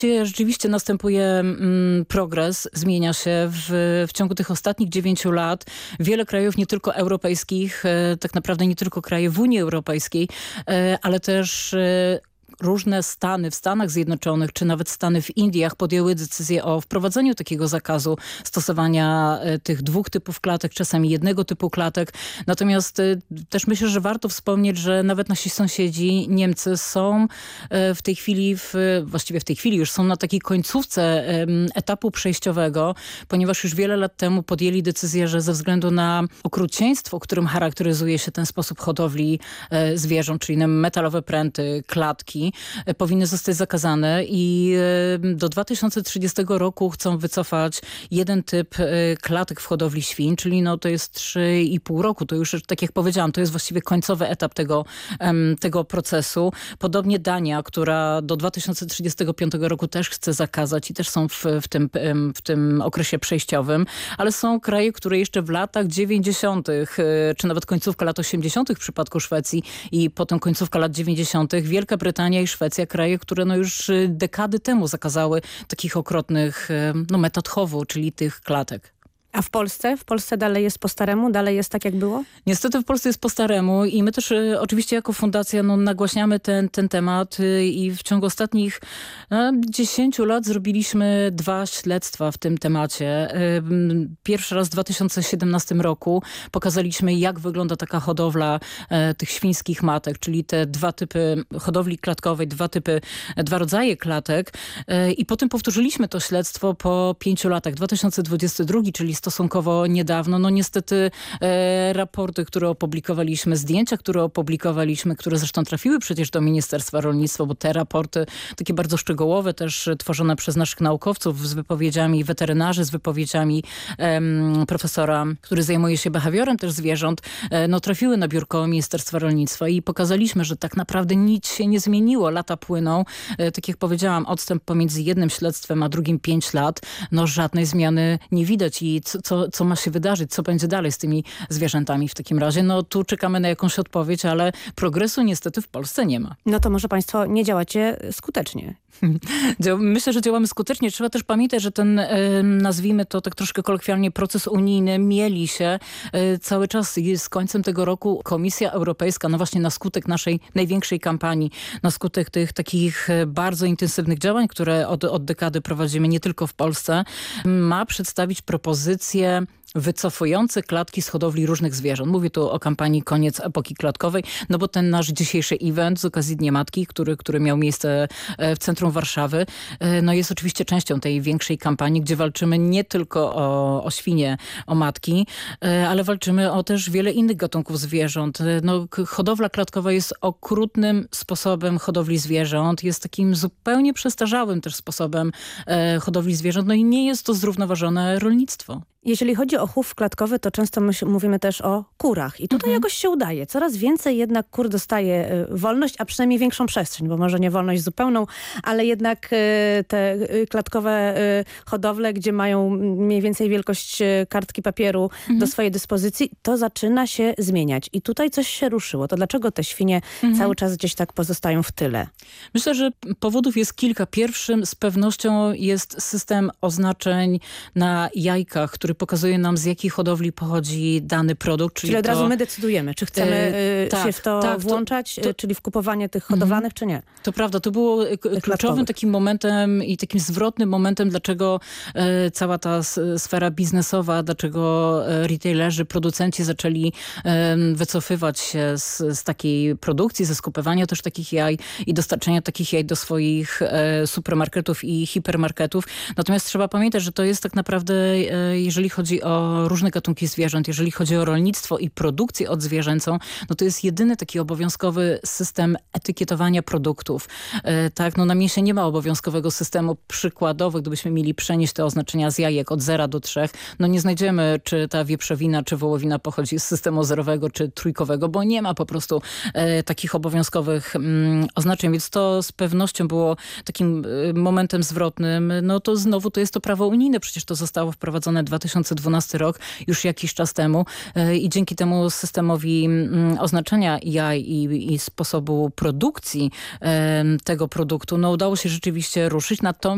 Rzeczywiście następuje progres, zmienia się w ciągu tych ostatnich 9 lat. Wiele krajów, nie tylko europejskich, tak naprawdę nie tylko kraje w Unii Europejskiej, ale też różne stany w Stanach Zjednoczonych, czy nawet stany w Indiach podjęły decyzję o wprowadzeniu takiego zakazu stosowania tych 2 typów klatek, czasami 1 typu klatek. Natomiast też myślę, że warto wspomnieć, że nawet nasi sąsiedzi, Niemcy, są w tej chwili, właściwie w tej chwili już są na takiej końcówce etapu przejściowego, ponieważ już wiele lat temu podjęli decyzję, że ze względu na okrucieństwo, którym charakteryzuje się ten sposób hodowli zwierząt, czyli metalowe pręty, klatki, powinny zostać zakazane i do 2030 roku chcą wycofać 1 typ klatek w hodowli świń, czyli to jest 3,5 roku. To już, tak jak powiedziałam, to jest właściwie końcowy etap tego procesu. Podobnie Dania, która do 2035 roku też chce zakazać i też są w tym okresie przejściowym, ale są kraje, które jeszcze w latach 90., czy nawet końcówka lat 80. w przypadku Szwecji i potem końcówka lat 90. Wielka Brytania i Szwecja, kraje, które już dekady temu zakazały takich okropnych metod chowu, czyli tych klatek. A w Polsce? W Polsce dalej jest po staremu? Dalej jest tak, jak było? Niestety w Polsce jest po staremu i my też oczywiście jako fundacja nagłaśniamy ten temat i w ciągu ostatnich 10 lat zrobiliśmy 2 śledztwa w tym temacie. Pierwszy raz w 2017 roku pokazaliśmy, jak wygląda taka hodowla tych świńskich matek, czyli te 2 typy hodowli klatkowej, 2 rodzaje klatek i potem powtórzyliśmy to śledztwo po 5 latach. 2022, czyli stosunkowo niedawno. Niestety raporty, które opublikowaliśmy, zdjęcia, które opublikowaliśmy, które zresztą trafiły przecież do Ministerstwa Rolnictwa, bo te raporty takie bardzo szczegółowe, też tworzone przez naszych naukowców z wypowiedziami weterynarzy, z wypowiedziami profesora, który zajmuje się behawiorem też zwierząt, trafiły na biurko Ministerstwa Rolnictwa i pokazaliśmy, że tak naprawdę nic się nie zmieniło. Lata płyną. Tak jak powiedziałam, odstęp pomiędzy jednym śledztwem a drugim 5 lat. Żadnej zmiany nie widać i co ma się wydarzyć, co będzie dalej z tymi zwierzętami w takim razie. Tu czekamy na jakąś odpowiedź, ale progresu niestety w Polsce nie ma. To może państwo nie działacie skutecznie. Myślę, że działamy skutecznie. Trzeba też pamiętać, że ten, nazwijmy to tak troszkę kolokwialnie, proces unijny mieli się cały czas i z końcem tego roku Komisja Europejska, właśnie na skutek naszej największej kampanii, na skutek tych takich bardzo intensywnych działań, które od dekady prowadzimy nie tylko w Polsce, ma przedstawić propozycje wycofujące klatki z hodowli różnych zwierząt. Mówię tu o kampanii Koniec epoki klatkowej, bo ten nasz dzisiejszy event z okazji Dnia Matki, który miał miejsce w centrum Warszawy, jest oczywiście częścią tej większej kampanii, gdzie walczymy nie tylko o świnie, o matki, ale walczymy o też wiele innych gatunków zwierząt. Hodowla klatkowa jest okrutnym sposobem hodowli zwierząt, jest takim zupełnie przestarzałym też sposobem hodowli zwierząt, i nie jest to zrównoważone rolnictwo. Jeżeli chodzi o chów klatkowy, to często mówimy też o kurach. I tutaj jakoś się udaje. Coraz więcej jednak kur dostaje wolność, a przynajmniej większą przestrzeń, bo może nie wolność zupełną, ale jednak te klatkowe hodowle, gdzie mają mniej więcej wielkość kartki papieru do swojej dyspozycji, to zaczyna się zmieniać. I tutaj coś się ruszyło. To dlaczego te świnie cały czas gdzieś tak pozostają w tyle? Myślę, że powodów jest kilka. Pierwszym z pewnością jest system oznaczeń na jajkach, który pokazuje nam, z jakiej hodowli pochodzi dany produkt. Czyli od razu my decydujemy, czy chcemy się w to włączać, czyli w kupowanie tych hodowlanych, czy nie. To prawda, to było kluczowym takim momentem i takim zwrotnym momentem, dlaczego cała ta sfera biznesowa, dlaczego retailerzy, producenci zaczęli wycofywać się z takiej produkcji, ze skupywania też takich jaj i dostarczenia takich jaj do swoich supermarketów i hipermarketów. Natomiast trzeba pamiętać, że to jest tak naprawdę, jeżeli chodzi o różne gatunki zwierząt, jeżeli chodzi o rolnictwo i produkcję odzwierzęcą, to jest jedyny taki obowiązkowy system etykietowania produktów. Na mięsie nie ma obowiązkowego systemu przykładowo, gdybyśmy mieli przenieść te oznaczenia z jajek od 0 do 3, nie znajdziemy, czy ta wieprzowina, czy wołowina pochodzi z systemu zerowego, czy trójkowego, bo nie ma po prostu takich obowiązkowych oznaczeń, więc to z pewnością było takim momentem zwrotnym. To znowu to jest to prawo unijne, przecież to zostało wprowadzone 2012 rok, już jakiś czas temu i dzięki temu systemowi oznaczenia jaj i sposobu produkcji tego produktu, udało się rzeczywiście ruszyć. Natomiast